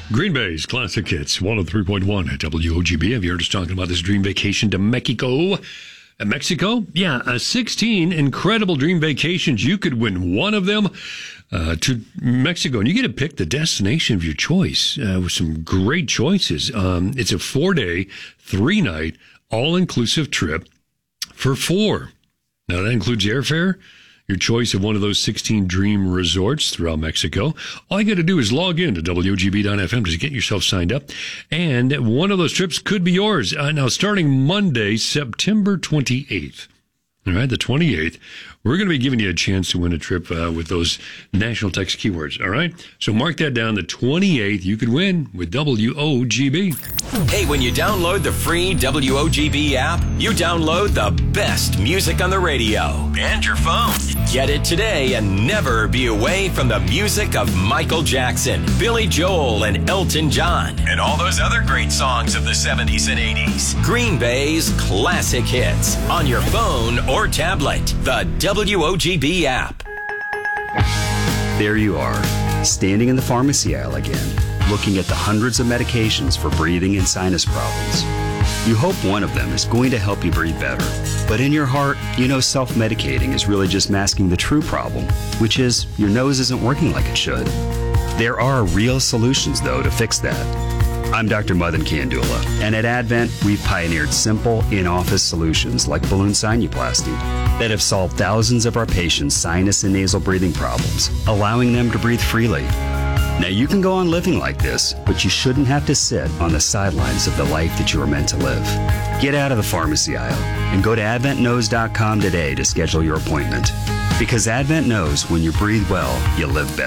Green Bay's Classic Hits, 103.1 at WOGB. Have you heard us talking about this dream vacation to Mexico? Mexico? Yeah, 16 incredible dream vacations. You could win one of them to Mexico, and you get to pick the destination of your choice with some great choices. It's a 4-day, 3-night, all-inclusive trip for 4. Now, that includes airfare, your choice of one of those 16 dream resorts throughout Mexico. All you got to do is log in to WOGB.FM to get yourself signed up. And one of those trips could be yours. Now, starting Monday, September 28th, all right, the 28th, we're going to be giving you a chance to win a trip with those national text keywords, all right? So mark that down. The 28th, you could win with WOGB. Hey, when you download the free WOGB app, you download the best music on the radio and your phone. Get it today and never be away from the music of Michael Jackson, Billy Joel, and Elton John, and all those other great songs of the 70s and 80s. Green Bay's Classic Hits on your phone or tablet. The WOGB app. There you are, standing in the pharmacy aisle again, looking at the hundreds of medications for breathing and sinus problems. You hope one of them is going to help you breathe better. But in your heart, you know self-medicating is really just masking the true problem, which is your nose isn't working like it should. There are real solutions, though, to fix that. I'm Dr. Madan Kandula, and at Advent, we've pioneered simple, in-office solutions like balloon sinuplasty that have solved thousands of our patients' sinus and nasal breathing problems, allowing them to breathe freely. Now, you can go on living like this, but you shouldn't have to sit on the sidelines of the life that you were meant to live. Get out of the pharmacy aisle and go to AdventKnows.com today to schedule your appointment. Because Advent knows when you breathe well, you live better.